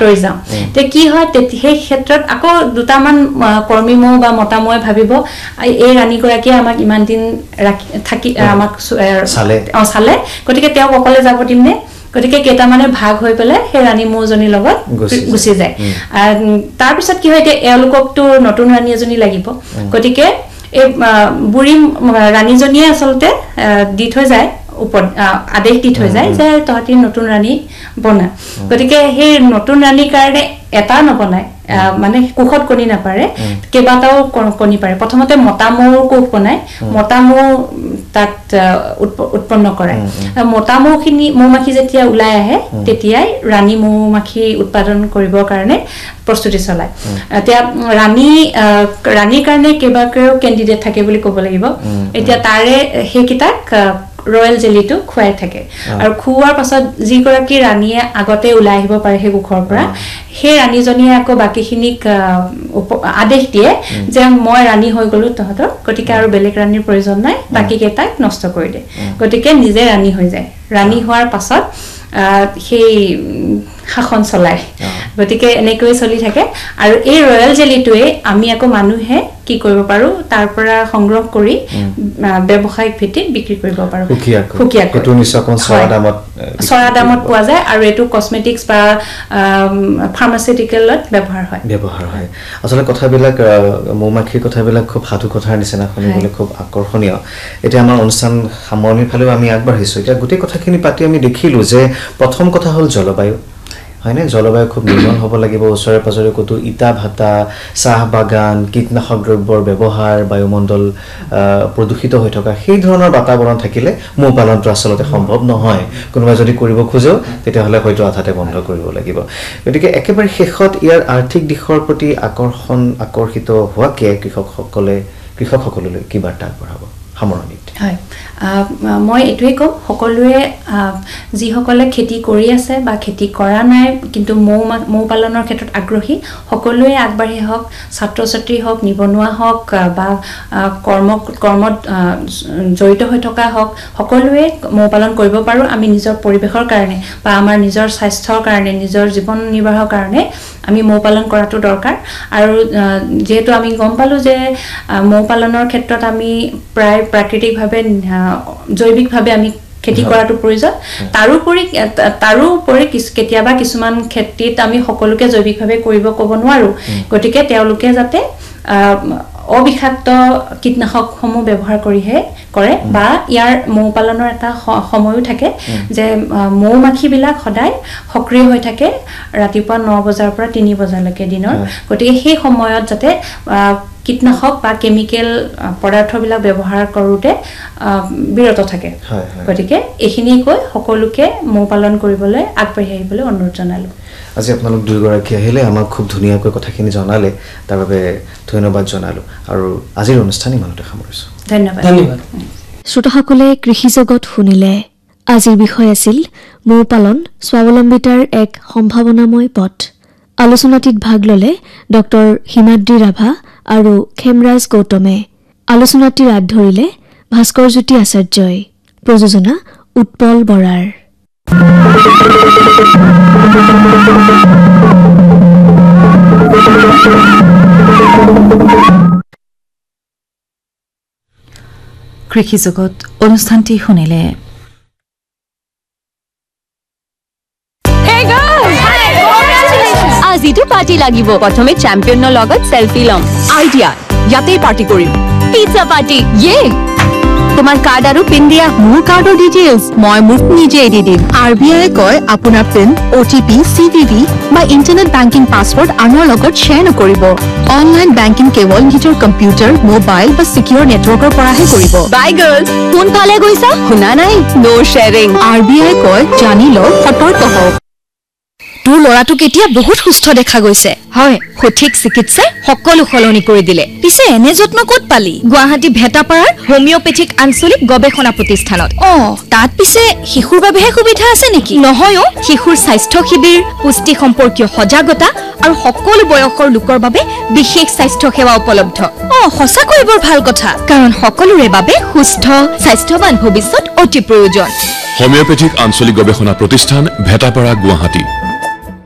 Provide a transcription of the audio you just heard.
আঁতৰি যাওঁ তে কি হয় সেই ক্ষেত্ৰত আকৌ দুটামান কৰ্মী মৌ বা মতা মৌয়ে ভাবিব এই ৰাণীগৰাকীয়ে আমাক ইমান দিন থাকি আমাক চালে গতিকে তেওঁ অকলে যাব দিমনে গতিকে কেইটামানে ভাগ হৈ পেলাই সেই ৰাণী মৌজনীৰ লগত গুচি যায় তাৰ পিছত কি হয় এতিয়া এওঁলোককতো নতুন ৰাণী এজনী লাগিব গতিকে এই বুঢ়ী ৰাণীজনীয়ে আচলতে দি থৈ যায় আদেশ দি থৈ যায় যে তহঁতি নতুন ৰাণী বনা গতিকে সেই নতুন ৰাণীৰ কাৰণে এটা নবনায় মানে কোষত কণী নাপাৰে কেইবাটাও কণী পাৰে প্ৰথমতে মতা মৌৰ কোষ বনায় মতা মৌ তাত উৎপন্ন কৰে মতা মৌখিনি মৌমাখি যেতিয়া ওলাই আহে তেতিয়াই ৰাণী মৌমাখি উৎপাদন কৰিবৰ কাৰণে প্ৰস্তুতি চলায় এতিয়া ৰাণীৰ কাৰণে কেইবাটাও কেণ্ডিডেট থাকে বুলি ক'ব লাগিব এতিয়া তাৰে সেইকেইটাক ৰয়েল জেলিটো খুৱাই থাকে আৰু খুৱাৰ পাছত যিগৰাকী ৰাণীয়ে আগতে ওলাই আহিব পাৰে সেই কোখৰ পৰা সেই ৰাণীজনীয়ে আকৌ বাকীখিনিক আদেশ দিয়ে যে মই ৰাণী হৈ গলো তহঁতৰ গতিকে আৰু বেলেগ ৰাণীৰ প্ৰয়োজন নাই বাকী কেইটাক নষ্ট কৰি দে গতিকে নিজে ৰাণী হৈ যায় ৰাণী হোৱাৰ পাছত সেই শাসন চলায় গতিকে এনেকৈ চলি থাকে আৰু এই ৰয়েল জেলিটোৱে আমি আকৌ মানুহে কি কৰিব পাৰো তাৰ পৰা সংগ্ৰহ কৰি ব্যৱসায়িক ভিত্তিত বিক্ৰী কৰিব পাৰো খুকিয়াকৈ এটো নিশ্চয় চৰা দামত পোৱা যায় আৰু এটো কসমেটিক্স বা ফাৰ্মাসিউটিকেলত ব্যৱহাৰ হয় আসলে কথাবিলাক মৌমাখিৰ কথাবিলাক খুব সাধু কথাৰ নিচিনা শুনিবলৈ খুব আকৰ্ষণীয় এটা আমাৰ অনুষ্ঠান সামৰণিৰ ফালেও আমি আগবাঢ়িছো এটা গোটেই কথাখিনি পাতি আমি দেখিলো যে প্ৰথম কথা হল জলবায়ু হয় না জলবায়ু খুব নিৰ্মল হ'ব লাগিব ওচৰে পাজৰে কতো ইটা ভাটা চাহ বাগান কীটনাশক দ্ৰব্যৰ ব্যৱহাৰ বায়ুমণ্ডল প্ৰদূষিত হৈ থকা সেই ধৰণৰ বাতাবৰণ থাকিলে মৌ পালনটো আসলতে সম্ভৱ নহয় কোনোবা যদি কৰিব খোজে তেতিয়া হলে হয়তো আধাতে বন্ধ কৰিব লাগিব গতিকে একেবাৰে শেষত ইয়াৰ আৰ্থিক দিশৰ প্ৰতি আকৰ্ষিত হোৱাকে কৃষকসকললৈ কি বাৰ্তা আগবঢ়াব সামৰণিত হয় মই এটোই কম সকলোৱে যিসকলে খেতি কৰি আছে বা খেতি কৰা নাই কিন্তু মৌ পালনৰ ক্ষেত্ৰত আগ্ৰহী সকলোৱে আগবাঢ়ি হওক ছাত্ৰ ছাত্ৰী হওক নিবনুৱা হওক বা কৰ্মত জড়িত হৈ থকা হওক সকলোৱে মৌ পালন কৰিব পাৰো আমি নিজৰ পৰিবেশৰ কাৰণে বা আমাৰ নিজৰ স্বাস্থ্যৰ কাৰণে নিজৰ জীৱন নিৰ্বাহৰ কাৰণে আমি মৌ পালন কৰাটো দৰকাৰ আৰু যেহেতু আমি গম পালো যে মৌ পালনৰ ক্ষেত্ৰত আমি প্ৰায় প্ৰাকৃতিকভাৱে জৈৱিকভাৱে আমি খেতি কৰাটো প্ৰয়োজন তাৰোপৰি কেতিয়াবা কিছুমান খেতিত আমি সকলোকে জৈৱিকভাৱে কৰিব ক'ব নোৱাৰো গতিকে তেওঁলোকে যাতে অবিষাক্ত কীটনাশকসমূহ ব্যৱহাৰ কৰে বা ইয়াৰ মৌ পালনৰ এটা সময়ও থাকে যে মৌমাখিবিলাক সদায় সক্ৰিয় হৈ থাকে ৰাতিপুৱা 9 বজাৰ পৰা 3 বজালৈকে দিনৰ গতিকে সেই সময়ত যাতে কীটনাশক বা কেমিক্যাল পদাৰ্থবিলাক ব্যৱহাৰ কৰোতে বিৰত থাকে গতিকে এইখিনি কৈ সকলোকে মৌ পালন কৰিবলৈ আগবাঢ়ি আহিবলৈ অনুৰোধ জনালো আজি আপোনালোক দুইগৰাকী আহিলে আমাক খুব ধুনীয়াকৈ কথাখিনি জনালে তাৰ বাবে ধন্যবাদ জনালো আৰু আজিৰ অনুষ্ঠান ইমানতে সামৰিছো ধন্যবাদ শ্ৰোতাসকলে কৃষি জগত শুনিলে আজিৰ বিষয় আছিল মৌ পালন স্বাৱলম্বিতাৰ এক সম্ভাৱনাময় পথ আলোচনাটিত ভাগ ললে ডক্টৰ হিমাদ্ৰী ৰাভা আৰু খেমৰাজ গৌতমে আলোচনাটিৰ আঁত ধৰিলে ভাস্কৰজ্যোতি আচাৰ্যই প্ৰযোজনা উৎপল বৰাৰ কৃষি জগত অনুষ্ঠানটি শুনিলে আজিটো পাৰ্টি লাগিব প্ৰথমে চেম্পিয়নৰ লগত সেলফি লম আইডিয়া ইয়াতেই পাৰ্টি কৰিম পিজ্জা পাৰ্টি ইয়ে তোমাৰ কাৰ্ড আৰু পিন দিয়া মোৰ কাৰ্ডৰ ডিটেইলছ মই মোক নিজে দি দিম আৰবিআই কয় আপোনাৰ পিন ওটিপি সিভিভি বা ইন্টাৰনেট বেংকিং পাছৱৰ্ড আনৰ লগত শ্বেয়াৰ নকৰিব অনলাইন বেংকিং কেৱল নিজৰ কম্পিউটাৰ মোবাইল বা সিকিউৰ নেটৱৰ্কৰ পৰাহে কৰিব বাই গাৰ্লছ কোন ফালে গৈছা শুনা নাই নো শ্বেয়াৰিং আৰবিআই কয় জানি লওক সতৰ্ক হওক তোৰ লৰাটো কেতিয়া বহুত সুস্থ দেখা গৈছে হয় সঠিক চিকিৎসাই সকলো সলনি কৰি দিলে পিছে এনে যত্ন ক'ত পালি গুৱাহাটী ভেটাপাৰাৰ হোমিওপেথিক আঞ্চলিক গৱেষণা প্ৰতিষ্ঠানত তাত পিছে শিশুৰ বাবেহে সুবিধা আছে নেকি নহয় শিশুৰ স্বাস্থ্য শিবিৰ পুষ্টি সম্পৰ্কীয় সজাগতা আৰু সকলো বয়সৰ লোকৰ বাবে বিশেষ স্বাস্থ্য সেৱা উপলব্ধ সঁচাকৈ বৰ ভাল কথা কাৰণ সকলোৰে বাবে সুস্থ স্বাস্থ্যৱান ভৱিষ্যত অতি প্ৰয়োজন হোমিওপেথিক আঞ্চলিক গৱেষণা প্ৰতিষ্ঠান ভেটাপাৰা গুৱাহাটী